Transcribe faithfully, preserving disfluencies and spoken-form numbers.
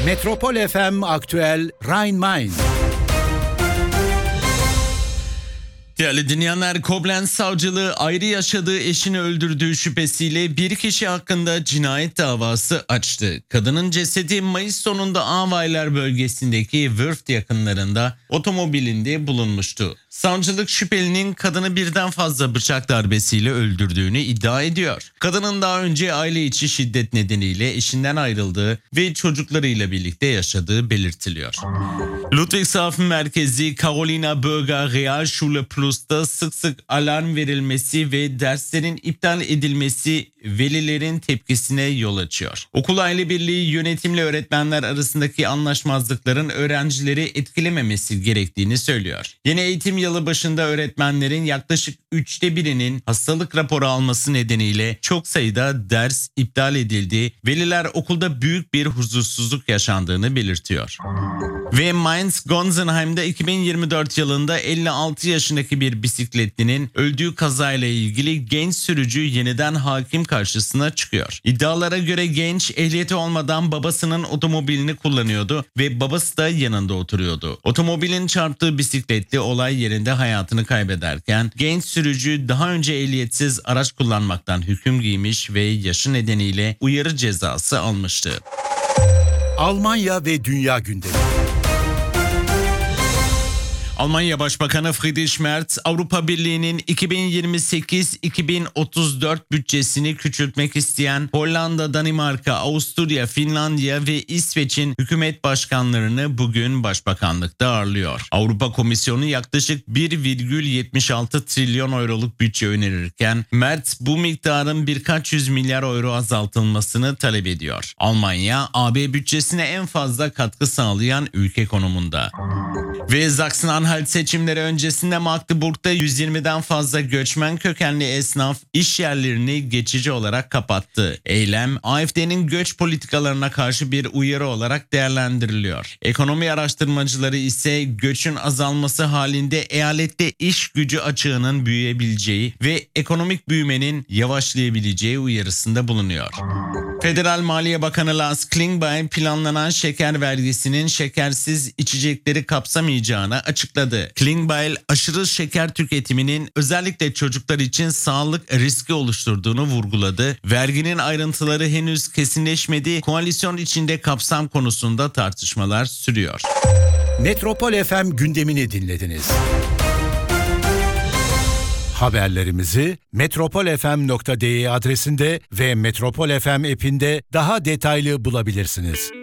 Metropol F M Aktüel Rhein-Main. Değerli dinleyenler, Koblenz Savcılığı ayrı yaşadığı eşini öldürdüğü şüphesiyle bir kişi hakkında cinayet davası açtı. Kadının cesedi Mayıs sonunda Aweiler bölgesindeki Wörth yakınlarında otomobilinde bulunmuştu. Savcılık şüphelinin kadını birden fazla bıçak darbesiyle öldürdüğünü iddia ediyor. Kadının daha önce aile içi şiddet nedeniyle eşinden ayrıldığı ve çocuklarıyla birlikte yaşadığı belirtiliyor. Ludwigshafen merkezi Carolina Bürger Realschule Plus'ta sık sık alarm verilmesi ve derslerin iptal edilmesi velilerin tepkisine yol açıyor. Okul aile birliği yönetimle öğretmenler arasındaki anlaşmazlıkların öğrencileri etkilememesi gerektiğini söylüyor. Yeni eğitim yılı başında öğretmenlerin yaklaşık üçte birinin hastalık raporu alması nedeniyle çok sayıda ders iptal edildi. Veliler okulda büyük bir huzursuzluk yaşandığını belirtiyor. Ve Mainz-Gonsenheim'de iki bin yirmi dört yılında elli altı yaşındaki bir bisikletlinin öldüğü kazayla ilgili genç sürücü yeniden hakim karşısına çıkıyor. İddialara göre genç ehliyeti olmadan babasının otomobilini kullanıyordu ve babası da yanında oturuyordu. Otomobilin çarptığı bisikletli olay yerinde hayatını kaybederken genç sürücü daha önce ehliyetsiz araç kullanmaktan hüküm giymiş ve yaşı nedeniyle uyarı cezası almıştı. Almanya ve Dünya gündemi. Almanya Başbakanı Friedrich Merz, Avrupa Birliği'nin iki bin yirmi sekiz iki bin otuz dört bütçesini küçültmek isteyen Hollanda, Danimarka, Avusturya, Finlandiya ve İsveç'in hükümet başkanlarını bugün başbakanlıkta ağırlıyor. Avrupa Komisyonu yaklaşık bir virgül yetmiş altı trilyon euroluk bütçe önerirken Merz bu miktarın birkaç yüz milyar euro azaltılmasını talep ediyor. Almanya, A B bütçesine en fazla katkı sağlayan ülke konumunda. Ve Sachsen-Anhalt seçimleri öncesinde Magdeburg'da yüz yirmiden fazla göçmen kökenli esnaf iş yerlerini geçici olarak kapattı. Eylem, A F D'nin göç politikalarına karşı bir uyarı olarak değerlendiriliyor. Ekonomi araştırmacıları ise göçün azalması halinde eyalette iş gücü açığının büyüyebileceği ve ekonomik büyümenin yavaşlayabileceği uyarısında bulunuyor. Federal Maliye Bakanı Lars Klingbeil planlanan şeker vergisinin şekersiz içecekleri kapsamayacağını açıkladı. Klingbeil aşırı şeker tüketiminin özellikle çocuklar için sağlık riski oluşturduğunu vurguladı. Verginin ayrıntıları henüz kesinleşmedi. Koalisyon içinde kapsam konusunda tartışmalar sürüyor. Metropol F M gündemini dinlediniz. Haberlerimizi metropol f m nokta d e adresinde ve Metropol F M app'inde daha detaylı bulabilirsiniz.